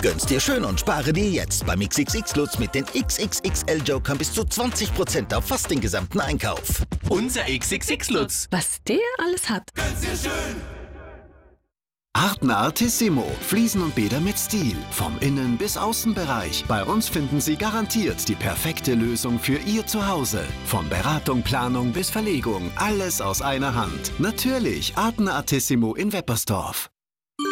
Gönn's dir schön und spare dir jetzt beim XXX Lutz mit den XXXL-Jokern bis zu 20% auf fast den gesamten Einkauf. Unser XXX Lutz. Was der alles hat. Gönn's dir schön. Artner Artissimo. Fliesen und Bäder mit Stil. Vom Innen- bis Außenbereich. Bei uns finden Sie garantiert die perfekte Lösung für Ihr Zuhause. Von Beratung, Planung bis Verlegung. Alles aus einer Hand. Natürlich Artner Artissimo in Weppersdorf.